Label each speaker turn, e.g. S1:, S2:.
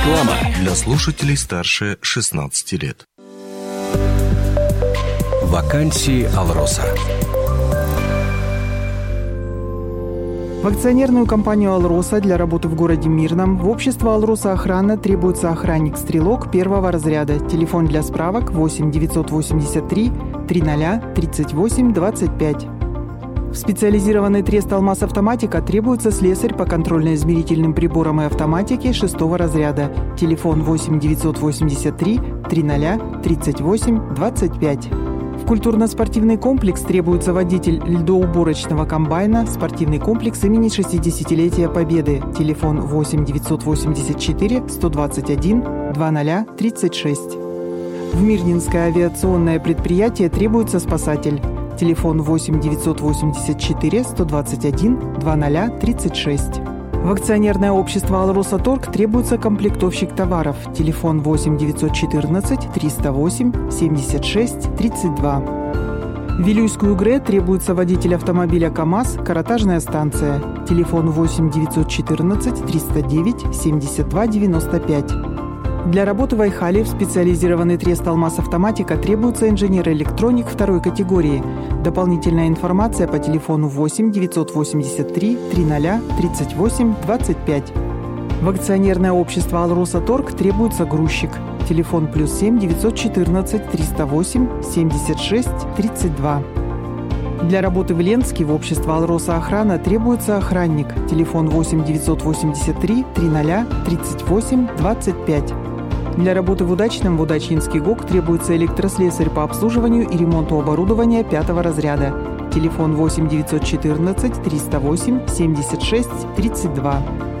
S1: Реклама для слушателей старше 16 лет. Вакансии «Алроса».
S2: В акционерную компанию «Алроса» для работы в городе Мирном в общество «Алроса Охрана» требуется охранник-стрелок первого разряда. Телефон для справок 8 983 30 38 25. В специализированный трест «Алмаз Автоматика» требуется слесарь по контрольно-измерительным приборам и автоматике 6 разряда. Телефон 8 983 30 38 25. В культурно-спортивный комплекс требуется водитель льдоуборочного комбайна «Спортивный комплекс имени 60-летия Победы». Телефон 8 984 121 00 36. В Мирнинское авиационное предприятие требуется спасатель. Телефон 8 984 121 00 36. В акционерное общество «Алроса Торг» требуется комплектовщик товаров. Телефон 8 914 308 76 32. В Вилюйскую ГРЭ требуется водитель автомобиля КАМАЗ, каротажная станция. Телефон 8 914 309 72 95. Для работы в Айхале в специализированный трест «Алмаз Автоматика» требуется инженер-электроник второй категории. Дополнительная информация по телефону 8 983 30 38 25. В акционерное общество «Алроса Торг» требуется грузчик. Телефон +7 914 308 76 32. Для работы в Ленске в общество «Алроса Охрана» требуется охранник. Телефон 8 983 30 38 25. Для работы в Удачном в Удачнинский ГОК требуется электрослесарь по обслуживанию и ремонту оборудования 5 разряда. Телефон 8 914 308 76 32.